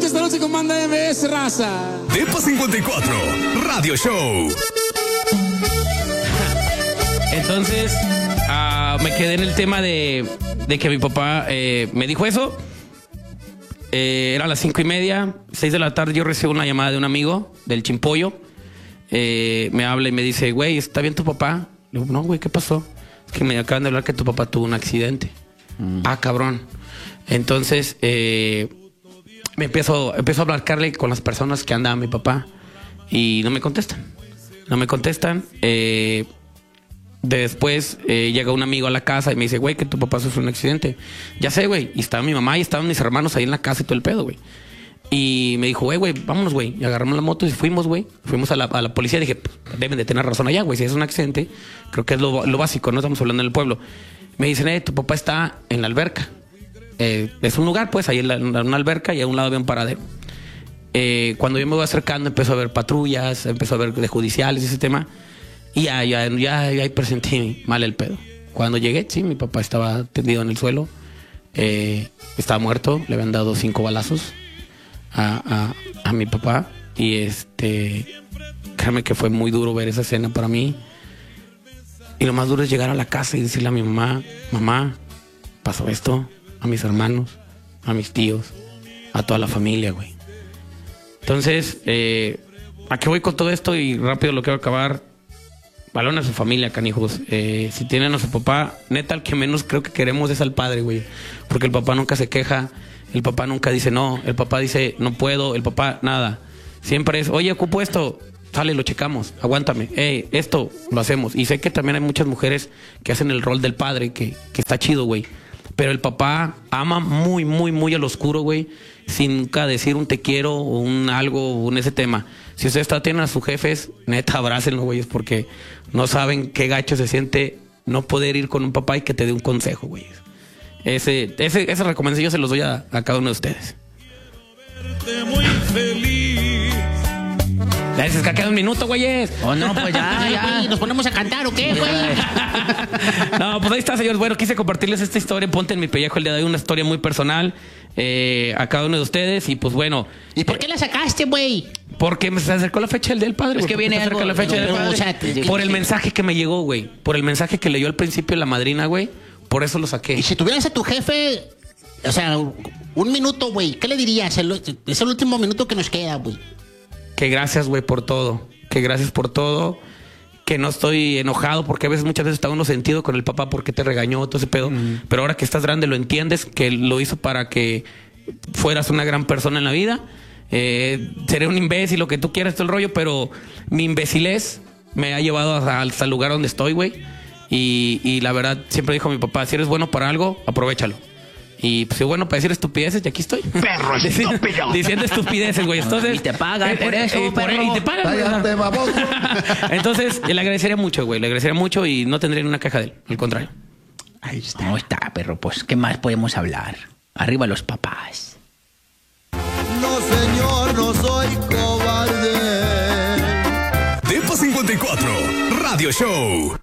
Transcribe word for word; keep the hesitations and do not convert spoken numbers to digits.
esta noche con Banda M S, raza. Depa cincuenta y cuatro, Radio Show. Entonces, uh, me quedé en el tema de, de que mi papá eh, me dijo eso. Eh, era las cinco y media, seis de la tarde, yo recibo una llamada de un amigo del Chimpollo. Eh, me habla y me dice, güey, ¿está bien tu papá? Le digo, no, güey, ¿qué pasó? Es que me acaban de hablar que tu papá tuvo un accidente. Mm. Ah, cabrón. Entonces, eh, me empiezo, empiezo a hablarle con las personas que andaban mi papá y no me contestan. No me contestan. Eh, después eh, llega un amigo a la casa y me dice, güey, que tu papá sufrió un accidente. Ya sé, güey. Y estaba mi mamá y estaban mis hermanos ahí en la casa y todo el pedo, güey. Y me dijo, güey, güey, vámonos, güey. Y agarramos la moto y fuimos, güey. Fuimos a la, a la policía. Dije, deben de tener razón allá, güey. Si es un accidente, creo que es lo, lo básico, no estamos hablando en el pueblo. Me dicen, eh, tu papá está en la alberca. Eh, es un lugar, pues, ahí en, la, en una alberca y a un lado había un paradero. Eh, cuando yo me voy acercando, empezó a ver patrullas, empezó a ver de judiciales y ese tema. Y ya, ya, ya, ya presentí mal el pedo. Cuando llegué, sí, mi papá estaba tendido en el suelo. Eh, estaba muerto, le habían dado cinco balazos a, a, a mi papá. Y este, créeme que fue muy duro ver esa escena para mí. Y lo más duro es llegar a la casa y decirle a mi mamá, mamá, pasó esto, a mis hermanos, a mis tíos, a toda la familia, güey. Entonces, eh, ¿a qué voy con todo esto? Y rápido lo quiero acabar. Valoren a su familia, canijos. Eh, si tienen a su papá, neta, el que menos creo que queremos es al padre, güey. Porque el papá nunca se queja, el papá nunca dice no, el papá dice no puedo, el papá nada. Siempre es, oye, ocupo esto, sale, lo checamos, aguántame, eh, esto lo hacemos. Y sé que también hay muchas mujeres que hacen el rol del padre, que, que está chido, güey. Pero el papá ama muy, muy, muy al oscuro, güey, sin nunca decir un te quiero o un algo, o un ese tema. Si ustedes tienen a sus jefes, neta, abrácenlo, güey, porque no saben qué gacho se siente no poder ir con un papá y que te dé un consejo, güey. Ese, ese, esa recomendación yo se los doy a, a cada uno de ustedes. Muy feliz. Les es que queda un minuto, güeyes. Oh, no, pues ya, ya. ¿Nos ponemos a cantar o qué, güey? No, pues ahí está, señores. Bueno, quise compartirles esta historia. Ponte en mi pellejo el día de hoy, una historia muy personal eh, a cada uno de ustedes. Y pues bueno. ¿Y por qué la sacaste, güey? Porque me se acercó la fecha del día del padre. Es que viene algo, la fecha no, del no, padre. o sea, te, por te, el mensaje que me llegó, güey. Por el mensaje que leyó al principio la madrina, güey. Por eso lo saqué. Y si tuvieras a tu jefe, o sea, un minuto, güey, ¿qué le dirías? El, es el último minuto que nos queda, güey. Que gracias, güey, por todo. Que gracias por todo. Que no estoy enojado, porque a veces, muchas veces está uno sentido con el papá porque te regañó, todo ese pedo. Mm. Pero ahora que estás grande lo entiendes, que lo hizo para que fueras una gran persona en la vida. Eh, seré un imbécil, lo que tú quieras, todo el rollo, pero mi imbécilez me ha llevado hasta, hasta el lugar donde estoy, güey. Y, y la verdad, siempre dijo mi papá, si eres bueno para algo, aprovéchalo. Y pues, soy bueno para decir estupideces y aquí estoy. Perro estúpido. Diciendo estupideces, güey. Entonces, y te pagan eh, por eh, eso, eh, por perro. él, y te pagan. Cállate, baboso. Entonces, le agradecería mucho, güey. Le agradecería mucho y no tendría ni una queja de él. Al contrario. Ahí está. Ahí está, perro. Pues, ¿qué más podemos hablar? Arriba los papás. No, señor, no soy cobarde. Depa cincuenta y cuatro, Radio Show.